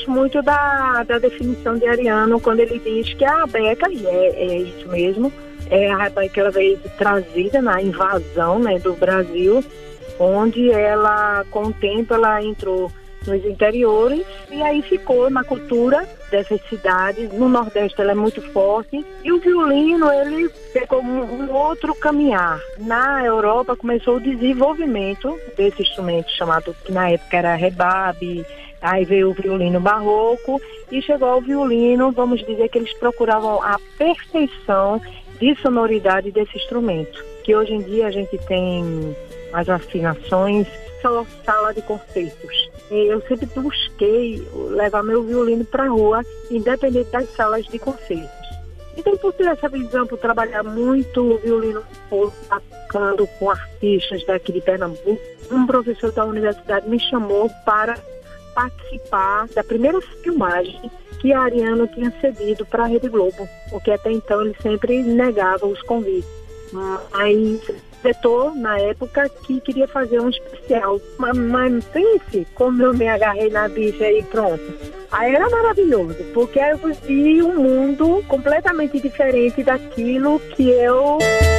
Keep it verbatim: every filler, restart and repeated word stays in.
gosto muito da, da definição de Ariano, quando ele diz que a Rebeca, e é, é isso mesmo, é a Rebeca, ela veio trazida na invasão, né, do Brasil, onde ela, com o tempo, ela entrou nos interiores e aí ficou na cultura dessas cidades. No Nordeste ela é muito forte e o violino ele pegou um, um outro caminhar. Na Europa começou o desenvolvimento desse instrumento chamado, que na época era rebabe, aí veio o violino barroco e chegou ao violino, vamos dizer que eles procuravam a perfeição de sonoridade desse instrumento, que hoje em dia a gente tem as afinações, só sala de concertos. Eu sempre busquei levar meu violino para a rua, independente das salas de concertos. Então, por ter essa visão, por trabalhar muito o violino, tocando com artistas daqui de Pernambuco, um professor da universidade me chamou para participar da primeira filmagem que a Ariano tinha cedido para a Rede Globo, porque até então ele sempre negava os convites. Mas vetou na época que queria fazer um especial. Mas, mas pense como eu me agarrei na bicha e pronto. Aí era maravilhoso, porque eu vi um mundo completamente diferente daquilo que eu